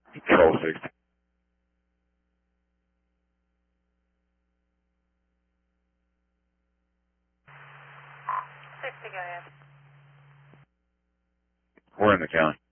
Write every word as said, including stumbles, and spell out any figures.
Control sixty. sixty, go ahead. We're in the county.